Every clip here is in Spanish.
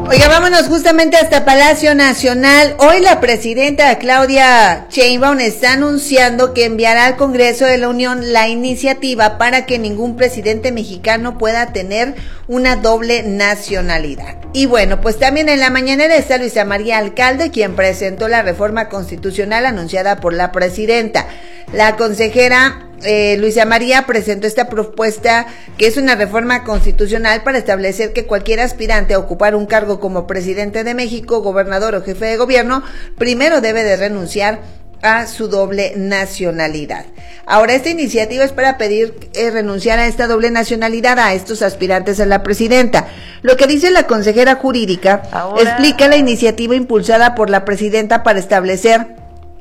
Oiga, vámonos justamente hasta Palacio Nacional. Hoy la presidenta Claudia Sheinbaum está anunciando que enviará al Congreso de la Unión la iniciativa para que ningún presidente mexicano pueda tener una doble nacionalidad. Y bueno, pues también en la mañanera está Luisa María Alcalde, quien presentó la reforma constitucional anunciada por la presidenta. La consejera Luisa María presentó esta propuesta, que es una reforma constitucional para establecer que cualquier aspirante a ocupar un cargo como presidente de México, gobernador o jefe de gobierno, primero debe de renunciar a su doble nacionalidad. Ahora, esta iniciativa es para pedir renunciar a esta doble nacionalidad a estos aspirantes a la presidenta. Lo que dice la consejera jurídica explica la iniciativa impulsada por la presidenta para establecer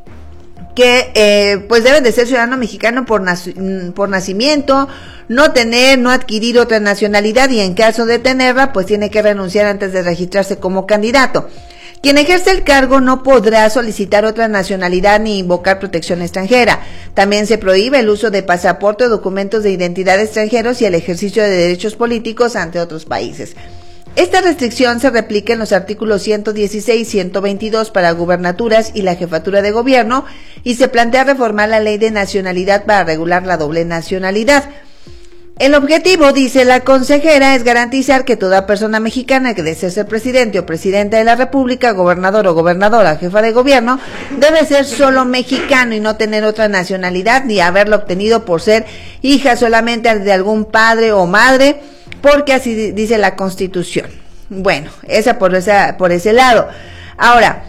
que pues deben de ser ciudadano mexicano por nacimiento, no adquirir otra nacionalidad, y en caso de tenerla, pues tiene que renunciar antes de registrarse como candidato. Quien ejerce el cargo no podrá solicitar otra nacionalidad ni invocar protección extranjera. También se prohíbe el uso de pasaporte o documentos de identidad extranjeros y el ejercicio de derechos políticos ante otros países. Esta restricción se replica en los artículos 116 y 122 para gubernaturas y la jefatura de gobierno, y se plantea reformar la ley de nacionalidad para regular la doble nacionalidad. El objetivo, dice la consejera, es garantizar que toda persona mexicana que desee ser presidente o presidenta de la República, gobernador o gobernadora, jefa de gobierno, debe ser solo mexicano y no tener otra nacionalidad ni haberlo obtenido por ser hija solamente de algún padre o madre, porque así dice la Constitución. Bueno, por ese lado. Ahora,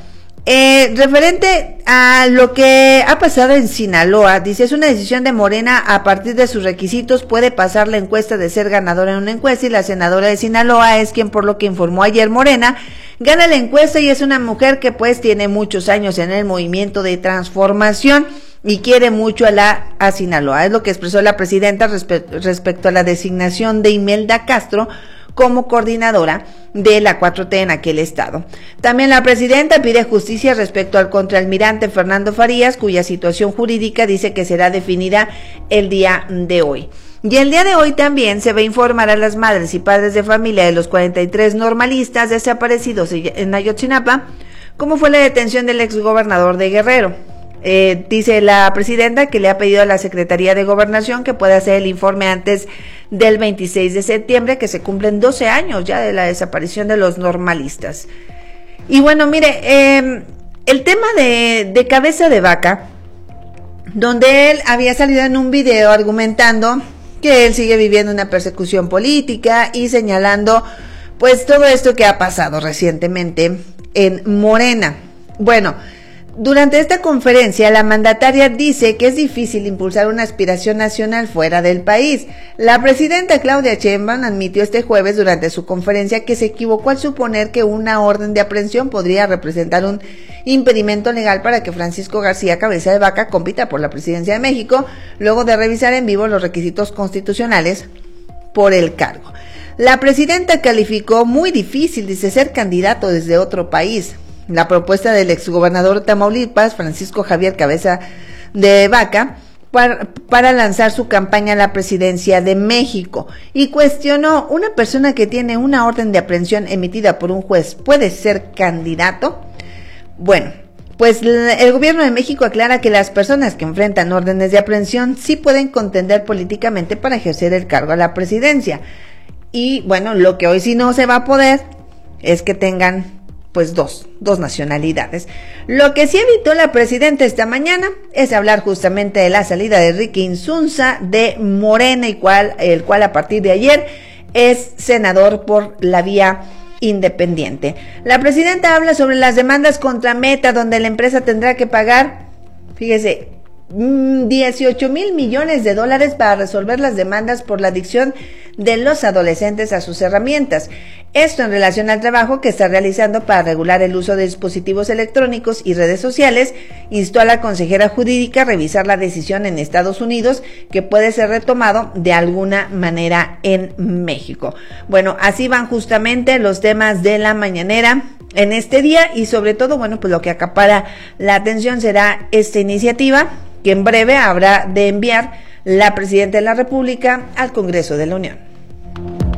referente a lo que ha pasado en Sinaloa, dice, es una decisión de Morena. A partir de sus requisitos puede pasar la encuesta de ser ganadora en una encuesta, y la senadora de Sinaloa es quien, por lo que informó ayer Morena, gana la encuesta, y es una mujer que pues tiene muchos años en el movimiento de transformación y quiere mucho a Sinaloa. Es lo que expresó la presidenta respecto a la designación de Imelda Castro como coordinadora de la 4T en aquel estado. También la presidenta pide justicia respecto al contraalmirante Fernando Farías, cuya situación jurídica dice que será definida el día de hoy. Y el día de hoy también se va a informar a las madres y padres de familia de los 43 normalistas desaparecidos en Ayotzinapa cómo fue la detención del exgobernador de Guerrero. Dice la presidenta que le ha pedido a la Secretaría de Gobernación que pueda hacer el informe antes del 26 de septiembre, que se cumplen 12 años ya de la desaparición de los normalistas. Y bueno, mire, el tema de Cabeza de Vaca, donde él había salido en un video argumentando que él sigue viviendo una persecución política y señalando pues todo esto que ha pasado recientemente en Morena. Bueno, durante esta conferencia, la mandataria dice que es difícil impulsar una aspiración nacional fuera del país. La presidenta Claudia Sheinbaum admitió este jueves durante su conferencia que se equivocó al suponer que una orden de aprehensión podría representar un impedimento legal para que Francisco García Cabeza de Vaca compita por la presidencia de México, luego de revisar en vivo los requisitos constitucionales por el cargo. La presidenta calificó muy difícil, dice, ser candidato desde otro país. La propuesta del exgobernador de Tamaulipas, Francisco Javier Cabeza de Vaca, para lanzar su campaña a la presidencia de México, y cuestionó: ¿una persona que tiene una orden de aprehensión emitida por un juez puede ser candidato? Bueno, pues el gobierno de México aclara que las personas que enfrentan órdenes de aprehensión sí pueden contender políticamente para ejercer el cargo a la presidencia. Y bueno, lo que hoy sí no se va a poder es que tengan pues dos nacionalidades. Lo que sí evitó la presidenta esta mañana es hablar justamente de la salida de Enrique Insunza de Morena, el cual a partir de ayer es senador por la vía independiente. La presidenta habla sobre las demandas contra Meta, donde la empresa tendrá que pagar, fíjese, 18,000 millones de dólares para resolver las demandas por la adicción de los adolescentes a sus herramientas. Esto en relación al trabajo que está realizando para regular el uso de dispositivos electrónicos y redes sociales. Instó a la consejera jurídica a revisar la decisión en Estados Unidos, que puede ser retomado de alguna manera en México. Bueno, así van justamente los temas de la mañanera en este día, y sobre todo, bueno, pues lo que acapara la atención será esta iniciativa que en breve habrá de enviar la presidenta de la República al Congreso de la Unión.